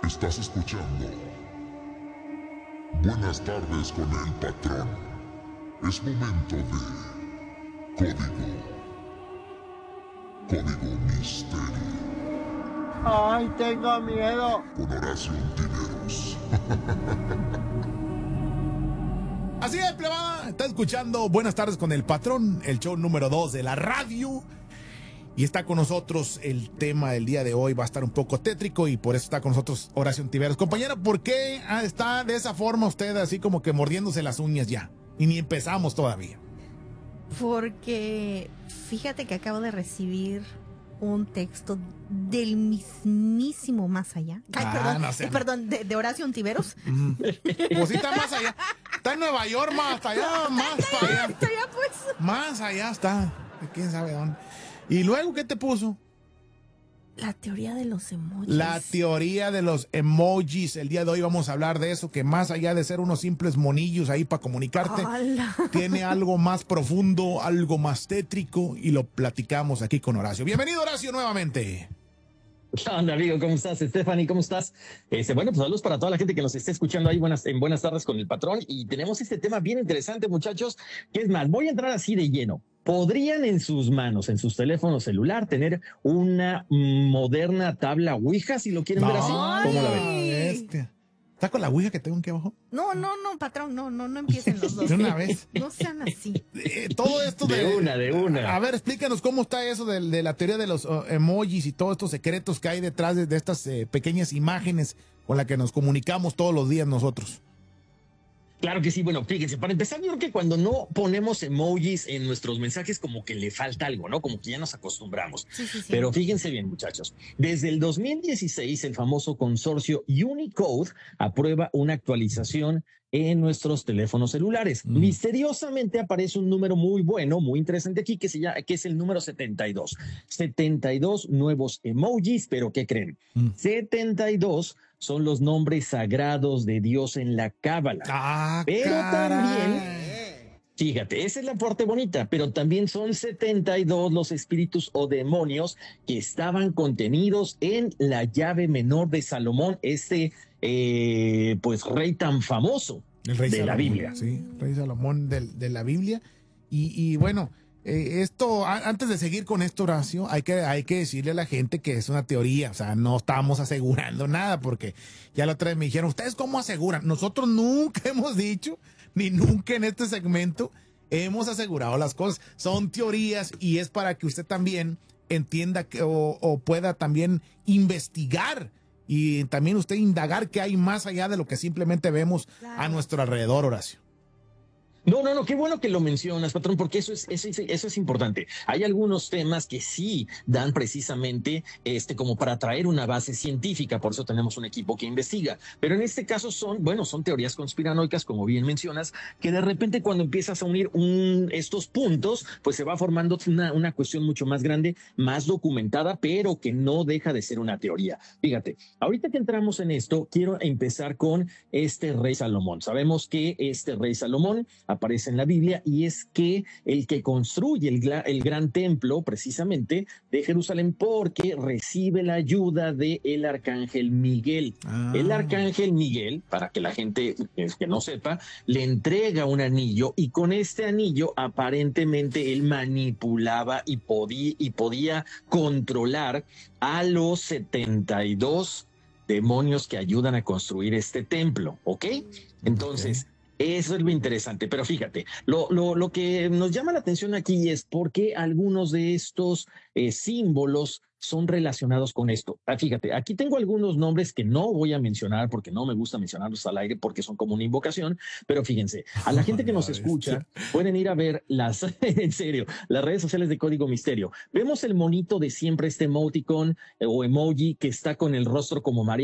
Estás escuchando Buenas tardes con el patrón. Es momento de Código Misterio. ¡Ay, tengo miedo! Con Horacio Antiveros. Así es, plebada. Está escuchando Buenas tardes con el patrón, el show número 2 de la radio. Y está con nosotros el tema del día de hoy. Va a estar un poco tétrico y por eso está con nosotros Horacio Antiveros. Compañera, ¿por qué está de esa forma usted así como que mordiéndose las uñas ya? Y ni empezamos todavía. Porque fíjate que acabo de recibir un texto del mismísimo más allá. Perdón, de Horacio Antiveros. Pues sí, está más allá. Está en Nueva York, más allá, más para allá. Está allá, pues. Más allá está. ¿Quién sabe dónde? ¿Y luego qué te puso? La teoría de los emojis. La teoría de los emojis. El día de hoy vamos a hablar de eso, que más allá de ser unos simples monillos ahí para comunicarte, tiene algo más profundo, algo más tétrico, y lo platicamos aquí con Horacio. Bienvenido, Horacio, nuevamente. ¿Qué onda, amigo? ¿Cómo estás, Stephanie? ¿Cómo estás? Bueno, pues saludos para toda la gente que nos esté escuchando ahí en Buenas tardes con el patrón. Y tenemos este tema bien interesante, muchachos, que es más, voy a entrar así de lleno. ¿Podrían en sus manos, en sus teléfonos celular, tener una moderna tabla Ouija, si lo quieren ver así? ¿Cómo la ven? ¿Está con la Ouija que tengo aquí abajo? No, patrón, no empiecen los dos. De una vez. No sean así. Todo esto de una. A ver, explícanos cómo está eso de la teoría de los emojis y todos estos secretos que hay detrás de estas pequeñas imágenes con las que nos comunicamos todos los días nosotros. Claro que sí. Bueno, fíjense, para empezar, yo creo que cuando no ponemos emojis en nuestros mensajes, como que le falta algo, ¿no? Como que ya nos acostumbramos. Sí. Pero fíjense bien, muchachos. Desde el 2016, el famoso consorcio Unicode aprueba una actualización en nuestros teléfonos celulares. Misteriosamente aparece un número muy bueno, muy interesante aquí, que es el número 72. 72 nuevos emojis, pero ¿qué creen? 72 son los nombres sagrados de Dios en la Cábala. Pero también, fíjate, esa es la parte bonita, pero también son 72 los espíritus o demonios que estaban contenidos en la llave menor de Salomón, pues rey tan famoso el rey de Salomón, la Biblia. Sí, rey Salomón de la Biblia. Y bueno, esto, antes de seguir con esto, Horacio, hay que decirle a la gente que es una teoría, o sea, no estamos asegurando nada, porque ya la otra vez me dijeron, ¿ustedes cómo aseguran? Nosotros nunca hemos dicho, ni nunca en este segmento hemos asegurado las cosas. Son teorías y es para que usted también entienda o pueda también investigar y también usted indagar qué hay más allá de lo que simplemente vemos a nuestro alrededor, Horacio. No, qué bueno que lo mencionas, patrón, porque eso es importante. Hay algunos temas que sí dan precisamente como para traer una base científica, por eso tenemos un equipo que investiga. Pero en este caso son teorías conspiranoicas, como bien mencionas, que de repente cuando empiezas a unir estos puntos, pues se va formando una cuestión mucho más grande, más documentada, pero que no deja de ser una teoría. Fíjate, ahorita que entramos en esto, quiero empezar con este rey Salomón. Sabemos que este rey Salomón aparece en la Biblia y es que el que construye el gran templo precisamente de Jerusalén porque recibe la ayuda del arcángel Miguel. El arcángel Miguel, para que la gente que no sepa, le entrega un anillo y con este anillo aparentemente él manipulaba y podía controlar a los 72 demonios que ayudan a construir este templo, ¿ok? Entonces, eso es lo interesante, pero fíjate, lo que nos llama la atención aquí es por qué algunos de estos símbolos son relacionados con esto. Fíjate, aquí tengo algunos nombres que no voy a mencionar porque no me gusta mencionarlos al aire porque son como una invocación, pero fíjense, a la gente que nos escucha pueden ir a ver en serio, las redes sociales de Código Misterio. Vemos el monito de siempre, este emoticon o emoji que está con el rostro como María